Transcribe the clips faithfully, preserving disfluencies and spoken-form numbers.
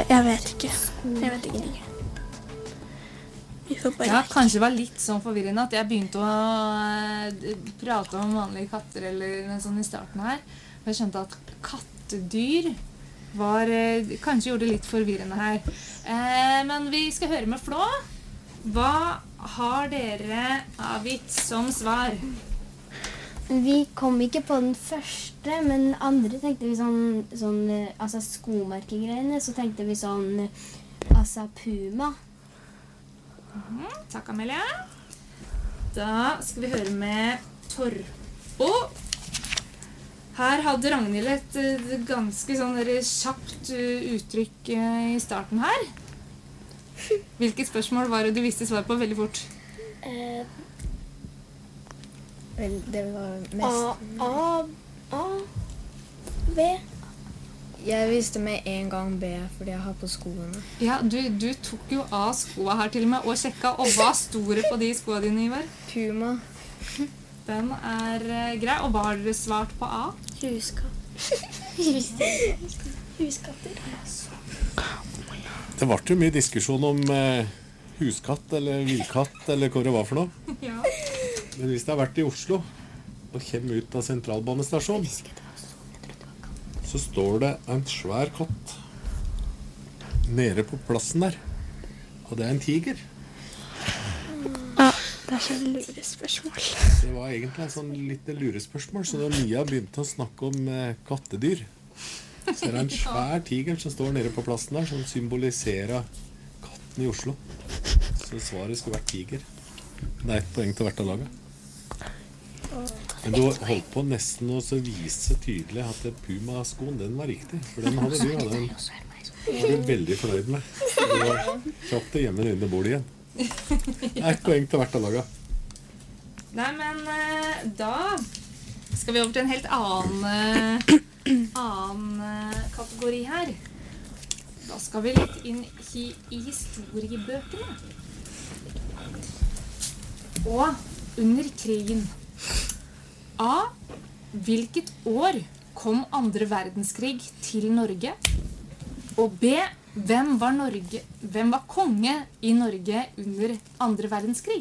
Jeg vet ikke. Jeg vet ikke. Vi får bare... Ja, kanskje det var litt sånn forvirrende at jeg begynte å eh, prate om vanlige katter eller noe sånt i starten her. Og jeg skjønte at kattedyr var, eh, kanskje gjorde det litt forvirrende her. Eh, men vi skal høre med Flå. Hva har dere avgitt som svar? Vi kom ikke på den første, men andre tenkte vi sånn, sånn altså skomerkegreiene, så tenkte vi sånn, altså Puma. Mm, takk, Amelia. Da skal vi høre med Torpo. Her hadde Ragnhild et uh, ganske sånn der, kjapt uh, uttrykk uh, i starten her. Hvilket spørsmål var det du visste svar på veldig fort? Eh, vel, det var mest... A, A, A, B. Jeg visste med en gang B, fordi jeg har på skoene. Ja, du, du tok jo av skoene her til og med, og sjekket, og hva sto det på de skoene dine, Ivar? Puma. Den er uh, grei, og hva har dere svart på A? Huskatt. Huskatter. Det var jo mye diskusjon om eh, huskatt eller villkatt eller hva det var for noe. Ja. Men hvis det har vært i Oslo og kommer ut av sentralbanestasjonen, så står det en svær katt nede på plassen der. Og det er en tiger. Ja, det er så lurespørsmål. Det var egentlig en sånn lite lurespørsmål, så da Mia begynte å snakke om eh, kattedyr, så er det en svær tiger som står nede på plassen der, som symboliserer katten i Oslo. Så svaret skulle vært tiger. Det er et poeng til hvert av laget. Men du holdt på nesten å vise tydelig at Puma-skoen, den var riktig. For den hadde du, hadde den, var du veldig fornøyd med. Du var kjapt til hjemme under bordet igjen. Det er et poeng til hvert av laget. Nei, men eh, da skal vi over til en helt annen, eh, annen eh, kategori her. Da skal vi litt inn i, i historiebøkene. Og under krigen. A. Hvilket år kom andre verdenskrig til Norge? Og B. Hvem var, Norge, hvem var konge i Norge under andre verdenskrig?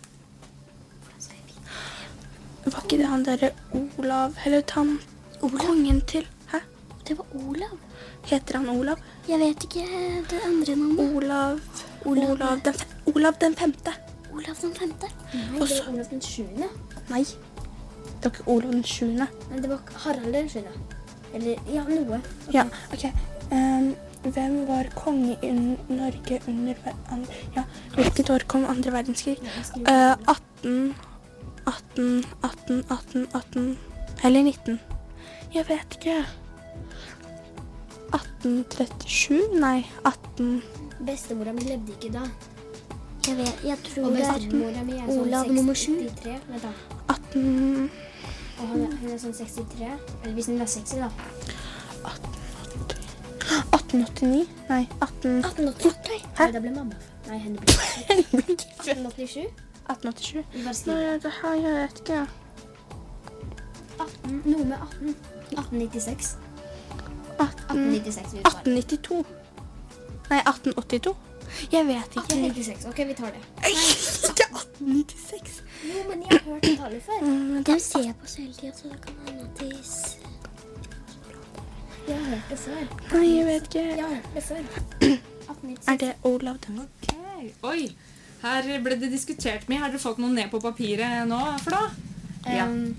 Var ikke det han der Olav, eller han kongen til, hæ? Det var Olav. Heter han Olav? Jeg vet ikke det andre navnet. Olav, Olav. Olav, den, fe- Olav den femte. Olav den femte. Nei, Og det så- var Olav den sjuende. Nei, det var ikke Olav den sjuende. Nei, det var Harald den sjuende. Eller, ja, noe. Ok. Ja, ok. Ehm, hvem var konge i Norge under ver- an- ja, hvilket år kom andre verdenskrig? Eh, atten, atten, atten, atten, atten, eller nitten. Jeg vet ikke. atten trettisju? Nei, atten... Bestemora mi levde ikke da. Jeg vet, jeg tror Og det er bestemora mi er sånn Olav nummer sju. sekstitre. Vent da. atten... Og hun er, hun er sånn sekstitre. Eller hvis hun er seksti da. atten åttini? Nei, atten... atten åttiåtte. Hæ? Nei, da ble mamma. Nei, henne ble atten åttisju. atten åttisju? Vi bare Nei, skriver. det her, jeg vet ikke. atten, noe med atten. atten nittiseks. atten atten... nittiseks, vi tar det. atten nittito? Nei, atten åttito? Jeg vet ikke. atten nittiseks, ok, vi tar det. Ei, det er atten nittiseks. Jo, men jeg har hørt det tallet før. Mm, De ser på seg hele tiden, så det kan hende at de... s- Jeg har hørt det før. Nei, jeg vet ikke. Jeg har hørt det før. atten Er nittiseks. det Olav den? Ok. Oi, her ble det diskutert mye. Har dere fått noe ned på papiret nå, for da? Ja. Um,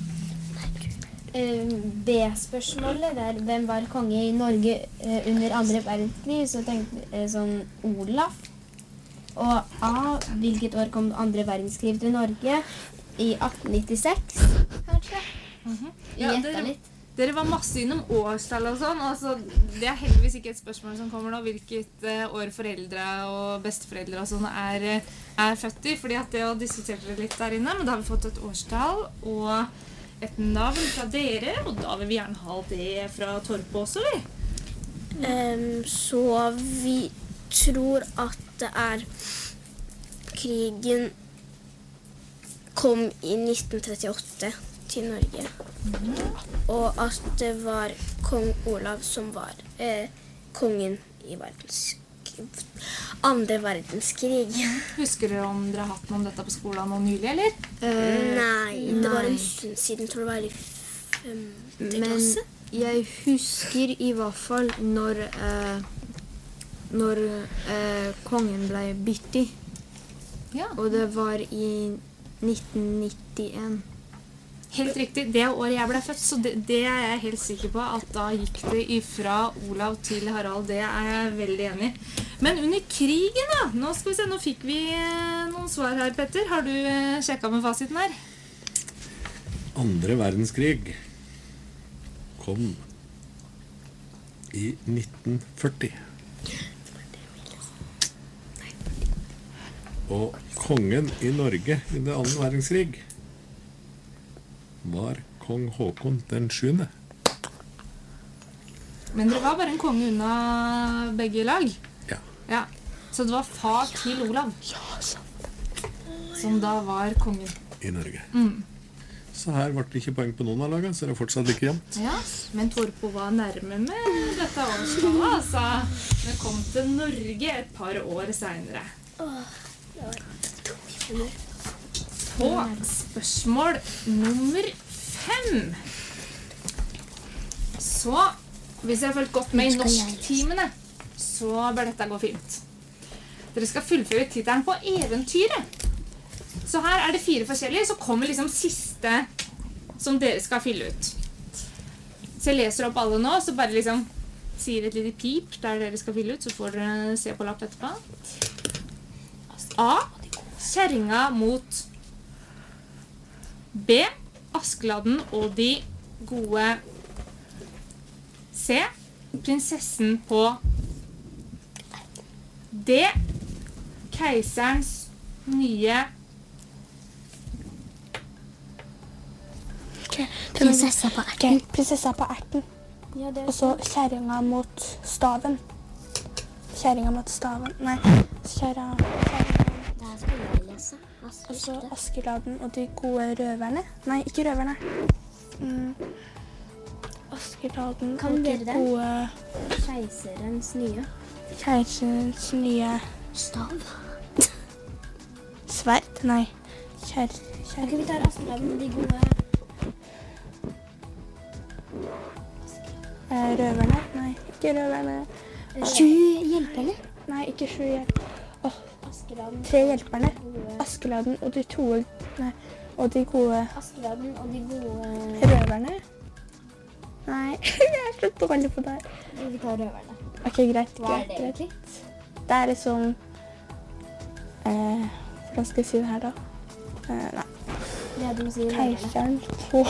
um, B-spørsmålet der, hvem var konge i Norge eh, under andre verdenskrig, så tenkte jeg sånn Olaf. Og A, hvilket år kom andre verdenskrig til Norge? I atten nittiseks, kanskje? Vi Ja, gjettet dere- litt. Dere var masse innom årstall og sånn. Altså, det er heldigvis ikke et spørsmål som kommer nå, hvilket eh, år foreldre og besteforeldre og sånn er, eh, er født i, fordi at det har diskutert det litt der inne, men da har vi fått et årstall og et navn fra dere, og da vil vi gjerne ha det fra Torp også, vi. Ehm, så vi tror at det er krigen kom i nitten trettiåtte til Norge. Og at det var kong Olav som var eh, kongen i verdens, andre verdenskrig. Husker dere om dere har hatt noe om dette på skolen nå nylig, eller? Nei, det var en nei. stund siden, tror det var i femte Men klasse. jeg husker i hvert fall når, eh, når eh, kongen ble byttet, Ja. og det var i nitten nittien. Helt riktig. Det er året jeg ble født, så det, det er jeg helt sikker på at da gikk det ifra Olav til Harald. Det er jeg veldig enig i. Men under krigen da, nå skal vi se, nå fikk vi eh, noen svar her, Petter. Har du eh, sjekket med fasiten her? Andre verdenskrig kom i nitten førti. Og kongen i Norge under andre verdenskrig var kong Håkon den sjuende. Men dere var bare en konge unna begge lag. Ja. Ja. Så det var far til Olav som da var kongen. I Norge. Mm. Så her ble det ikke poeng på noen av lagene, så det er fortsatt like jevnt. Ja, men Torpo var nærme med dette årstallet, altså. Det kom til Norge et par år senere. På spørsmål nummer fem. Så, hvis jeg har fulgt godt med i norsktimene, så bør dette gå fint. Dere skal fullføre tittelen på eventyret. Så her er det fire forskjellige, så kommer liksom siste som dere skal fylle ut. Så jeg leser opp alle nå, så bare liksom sier et lite pip der dere skal fylle ut, så får dere se på lapp etterpå. A. Kjerringa mot B. Askeladden og de gode. C. Prinsessen på D. Keiserens nye Prinsessa på erten. Prinsessa på erten. Ja, det Og så kjerringa mot staven. Kjerringa mot staven. Nei, kjerringa. Det her skal jeg lese. Og så Askeladden og de gode røverne. Nei, ikke røverne. Mm. Askeladden Kan og de dere den? gode Keiserens nye. keiserens nye Stav. sverd. Nei, kjær... Ok, kjær... vi tar Askeladden og de gode Eh, røverne. Nei, ikke røverne. Sju hjelperne. Nei, ikke sju hjelp. Askeladden. Tre hjelperne. Gode. Askeladden og de to... Nei, og de gode Askeladden og de gode røverne. Nei, jeg er så dårlig på det. Vi tar røverne. Ok, greit. Hva er greit, det greit. egentlig? Det er liksom... Eh, hvordan skal jeg si det her da? Eh, nei. Det de sier røverne. Keiseren på...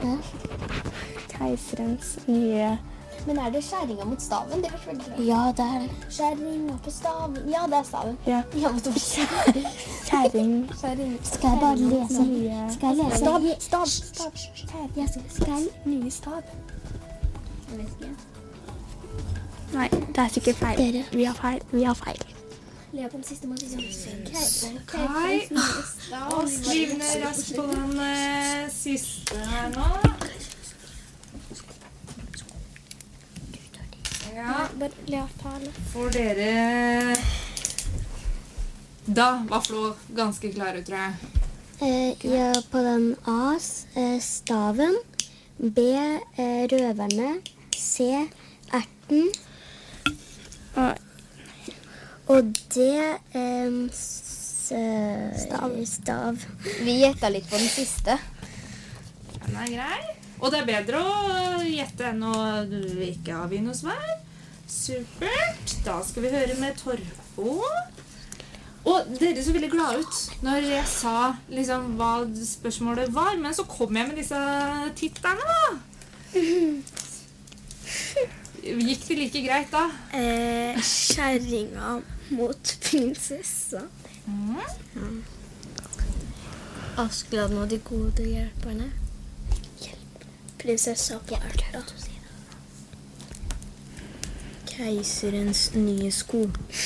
Keiserens nye... Men er det skjæringa mot staven? Det er veldig bra. Ja, det er det. Skjæringa på staven. Ja, det er staven. Ja, Ja, mot ord. kjæring... Skjæring. Skal jeg bare lese? Nye... Skal jeg lese? Stav, stav, stav. Kjæring. Jeg skal, skal jeg Nye stav. Jeg vet ikke. Nei, det er sikkert feil. Dere. Vi har feil. Vi har feil. Lea på den siste måten. Kai. Og skriv ned raskt på den eh, siste her nå. Ja, Bare Lea tale. for dere da var Flå ganske klare, tror jeg. Eh, ja, på den A, eh, staven. B, eh, røverne. C, erten. Og Og D, eh, s, stav. stav. Vi gjetta litt på den siste. Den er grei. Og det er bedre å gjette enn å ikke avgi noe svar. Supert. Da skal vi høre med Torpo. Og dere så veldig glad ut når jeg sa liksom hva spørsmålet var, men så kom jeg med disse titlene da. Gikk det like greit da? Eh, Kjerringa mot prinsessa. Mm. Askeladden og de gode hjelperne. Prinsessa på erta. Keiserens nye sko.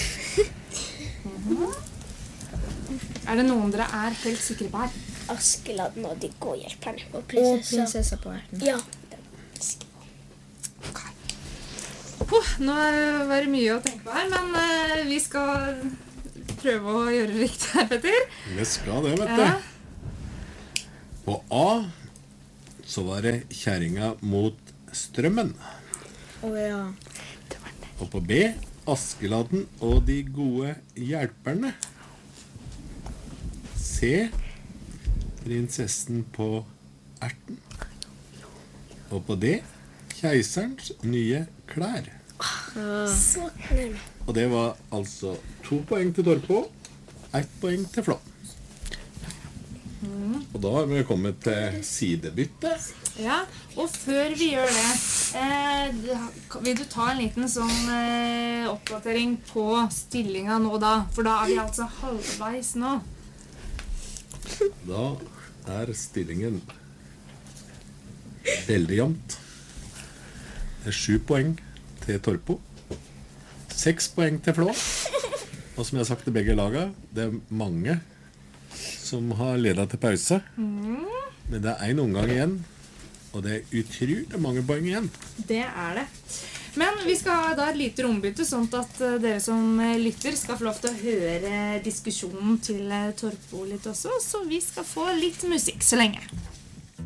Er det noen dere er helt sikre på her? Askeladden og de gode hjelperne. Og Og prinsessa. prinsessa på erten. Ja. På Oh, nå var det mye å tenke på her, men eh, vi skal prøve å gjøre det riktig her, Petter. Vi skal det, vet Ja. du. På A så var det kjerringa mot strømmen. Å ja. Og på B, Askeladden og de gode hjelperne. C, prinsessen på erten. Og på D, keiserens nye klær. Så nærme. Og det var altså to poeng til Torpo, ett poeng til Flå. Og da har vi kommet til sidebytte. Ja, og før vi gjør det, eh, vil du ta en liten sånn eh, oppdatering på stillinga nå da? For da er vi altså halvveis nå. Da er stillingen veldig jevnt. Det er sju poeng til Torpo, seks poeng til Flå. Og som jeg har sagt til begge laga, det er mange som har ledet til pause. Men det er en omgang igjen, og det er utrolig mange poeng igjen. Det er det. Men vi skal ha da et lite rombytte, sånn at eh, dere som eh, lytter skal få lov til å høre diskusjonen til eh, Torpo litt også. Så vi skal få litt musikk så lenge.